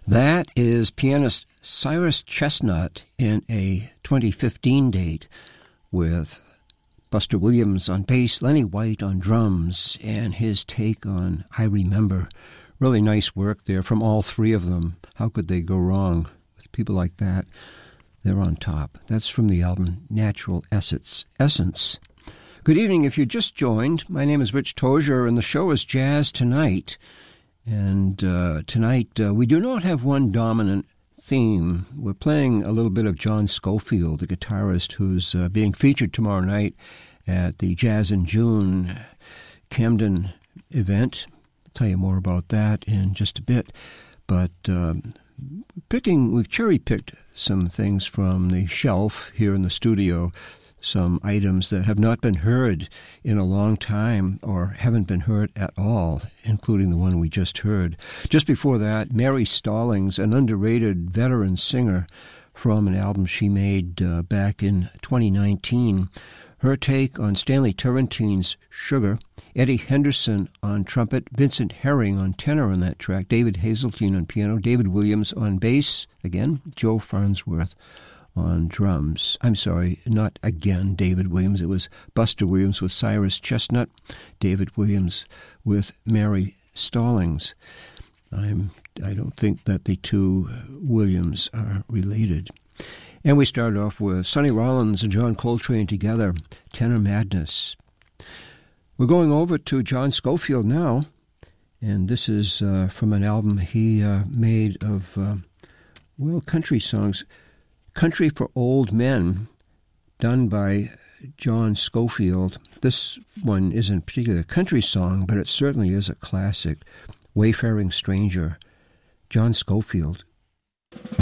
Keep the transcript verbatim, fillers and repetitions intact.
That is pianist Cyrus Chestnut in a twenty fifteen date with Buster Williams on bass, Lenny White on drums, and his take on I Remember. Really nice work there from all three of them. How could they go wrong with people like that? They're on top. That's from the album Natural Essence. Essence. Good evening. If you just joined, my name is Rich Tozier, and the show is Jazz Tonight. And uh, tonight, uh, we do not have one dominant theme. We're playing a little bit of John Scofield, the guitarist who's uh, being featured tomorrow night at the Jazz in June Camden event. I'll tell you more about that in just a bit. But um, picking, we've cherry-picked some things from the shelf here in the studio, some items that have not been heard in a long time or haven't been heard at all, including the one we just heard. Just before that, Mary Stallings, an underrated veteran singer from an album she made uh, back in twenty nineteen. Her take on Stanley Turrentine's Sugar, Eddie Henderson on trumpet, Vincent Herring on tenor on that track, David Hazeltine on piano, David Williams on bass, again, Joe Farnsworth on drums. I'm sorry, not again David Williams. It was Buster Williams with Cyrus Chestnut, David Williams with Mary Stallings. I'm, I don't think that the two Williams are related. And we started off with Sonny Rollins and John Coltrane together, Tenor Madness. We're going over to John Scofield now, and this is uh, from an album he uh, made of, uh, well, country songs. Country for Old Men, done by John Scofield. This one isn't particularly a country song, but it certainly is a classic. Wayfaring Stranger, John Scofield.